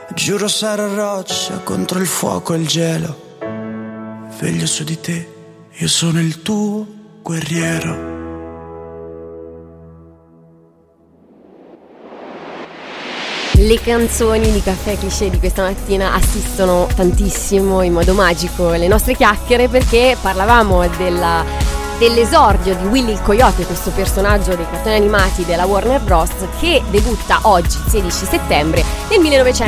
Giuro sarò roccia contro il fuoco e il gelo. Veglio su di te, io sono il tuo guerriero. Le canzoni di Caffè Cliché di questa mattina assistono tantissimo in modo magico le nostre chiacchiere, perché parlavamo dell'esordio di Willy il Coyote, questo personaggio dei cartoni animati della Warner Bros. Che debutta oggi, 16 settembre, nel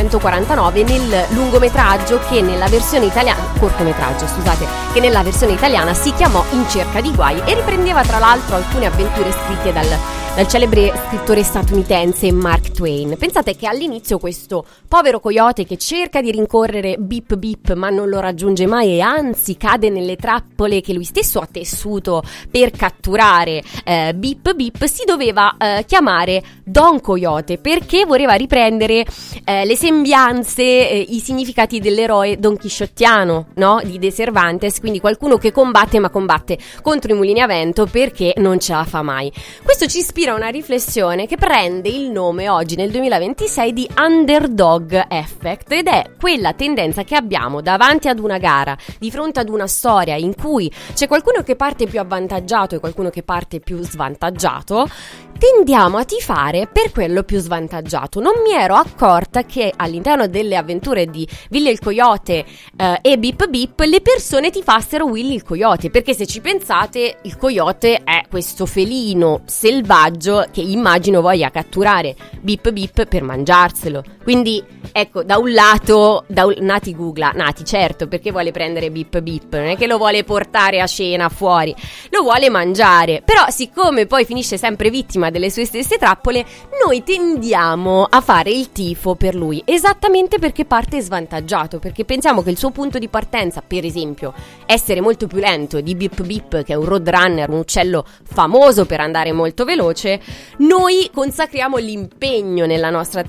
1949 nel lungometraggio che nella versione italiana, cortometraggio scusate, che nella versione italiana si chiamò In cerca di guai e riprendeva tra l'altro alcune avventure scritte dal celebre scrittore statunitense Mark Twain. Pensate che all'inizio questo povero coyote che cerca di rincorrere Bip Bip ma non lo raggiunge mai, e anzi cade nelle trappole che lui stesso ha tessuto per catturare Bip Bip, si doveva chiamare Don Coyote, perché voleva riprendere le sembianze, i significati dell'eroe don chisciottiano, no? Di De Cervantes, quindi qualcuno che combatte, ma combatte contro i mulini a vento perché non ce la fa mai. Questo ci ispira a una riflessione che prende il nome oggi nel 2026 di underdog effect, ed è quella tendenza che abbiamo davanti ad una gara, di fronte ad una storia in cui c'è qualcuno che parte più avvantaggiato e qualcuno che parte più svantaggiato. Tendiamo a tifare per quello più svantaggiato. Non mi ero accorta che all'interno delle avventure di Willy il Coyote e Bip Bip le persone tifassero Willy il Coyote, perché se ci pensate il coyote è questo felino selvaggio che immagino voglia catturare Bip Bip per mangiarselo. Quindi ecco, da un lato Nati googla, Nati certo, perché vuole prendere Bip Bip, non è che lo vuole portare a cena fuori, lo vuole mangiare. Però siccome poi finisce sempre vittima delle sue stesse trappole, noi tendiamo a fare il tifo per lui, esattamente perché parte svantaggiato, perché pensiamo che il suo punto di partenza, per esempio, essere molto più lento di Bip Bip, che è un roadrunner, un uccello famoso per andare molto veloce, noi consacriamo l'impegno nella nostra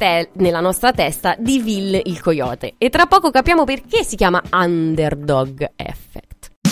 testa di Will il Coyote, e tra poco capiamo perché si chiama underdog effect.